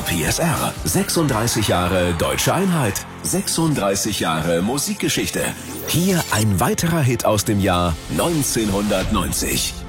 PSR. 36 Jahre Deutsche Einheit. 36 Jahre Musikgeschichte. Hier ein weiterer Hit aus dem Jahr 1990.